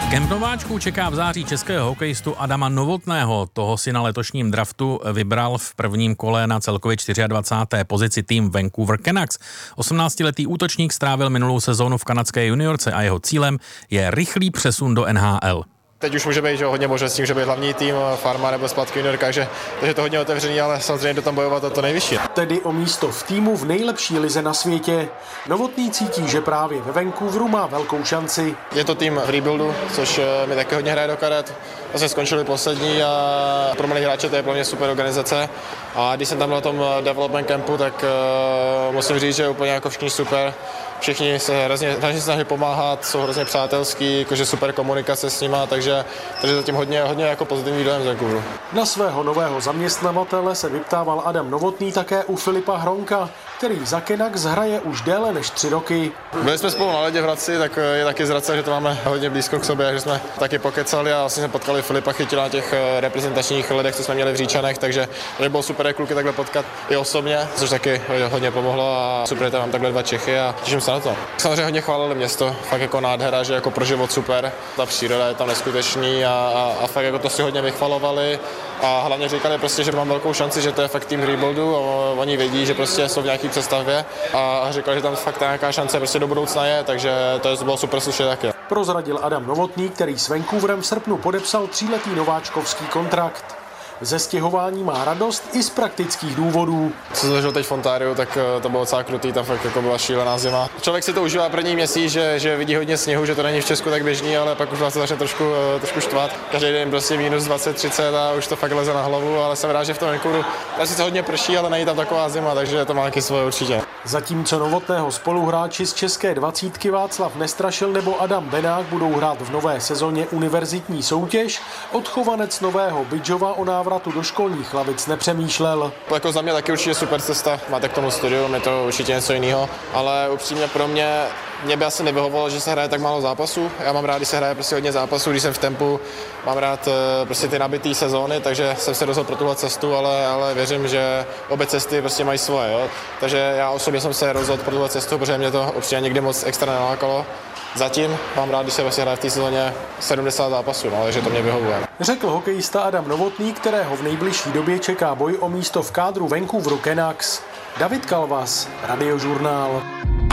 Kemp nováčků čeká v září českého hokejistu Adama Novotného. Toho si na letošním draftu vybral v prvním kole na celkově 24. pozici tým Vancouver Canucks. 18-letý útočník strávil minulou sezónu v kanadské juniorce a jeho cílem je rychlý přesun do NHL. Teď už může být hodně možností, může být hlavní tým, farma nebo zpátky junior, takže to hodně otevřený, ale samozřejmě jde tam bojovat o to nejvyšší. Tedy o místo v týmu v nejlepší lize na světě. Novotný cítí, že právě ve Vancouveru má velkou šanci. Je to tým v rebuildu, což mi taky hodně hraje do karet. Vlastně skončili poslední a pro mladé hráče to je pro mě super organizace. A když jsem tam na tom development campu, tak musím říct, že je úplně jako všichni super. Všichni se hrozně snaží pomáhat, jsou hrozně přátelský, jakože super komunikace s nima, takže zatím hodně jako pozitivní dojem z Vancouveru. Na svého nového zaměstnavatele se vyptával Adam Novotný také u Filipa Hronka, který za Canucks hraje už déle než 3 roky. Byli jsme spolu na ledě v Hradci, tak je taky z Hradce, že to máme hodně blízko k sobě, že jsme taky pokecali a vlastně jsme potkali Filipa Chytila na těch reprezentačních ledech, co jsme měli v Říčanech, takže bylo super kluky takhle potkat i osobně, což taky hodně pomohlo a super, že tam mám takhle 2 Čechy a těším se na to. Samozřejmě hodně chválili město, fakt jako nádhera, že jako pro život super, ta příroda je tam neskutečný a fakt jako to si hodně vychvalovali a hlavně říkali prostě, že mám velkou šanci, že to je fakt tým rebuildu a oni vědí, že prostě jsou v nějaký přestavbě a říkali, že tam fakt nějaká šance prostě do budoucna je, takže to bylo super slyšet taky. Prozradil Adam Novotný, který s Vancouverem v srpnu podepsal 3letý nováčkovský kontrakt. Ze stěhování má radost i z praktických důvodů. Co jsem zažil teď v Ontáriu, tak to bylo docela krutý, tam fakt jako byla šílená zima. Člověk si to užívá první měsíc, že vidí hodně sněhu, že to není v Česku tak běžný, ale pak už vás to začne trošku štvat. Každý den prostě minus 20, 30 a už to fakt leze na hlavu, ale jsem rád, že v tom Vancouveru tam sice hodně prší, ale není tam taková zima, takže to má taky svoje určitě. Zatímco Novotného spoluhráči z české 20 Václav Nestrašil nebo Adam Benák budou hrát v nové sezóně univerzitní soutěž, odchovanec Nového Bydžova o návratu do školních lavic nepřemýšlel. Jako za mě taky určitě super cesta, máte k tomu studium, je to určitě něco jiného, ale upřímně pro mě by asi nevyhovovalo, že se hraje tak málo zápasů. Já mám rád, když se hraje prostě hodně zápasů, když jsem v tempu, mám rád prostě ty nabitý sezóny, takže jsem se rozhodl pro tuhle cestu, ale věřím, že obě cesty prostě mají svoje. Jo? Takže já osobně jsem se rozhodl pro tuhle cestu, protože mě to určitě nikdy moc extra nelákalo. Zatím mám rád, když se vlastně hraje v té sezóně 70 zápasů, takže to mě vyhovuje. Řekl hokejista Adam Novotný, kterého v nejbližší době čeká boj o místo v kádru Vancouveru Canucks. David Kalvas, Radiožurnál.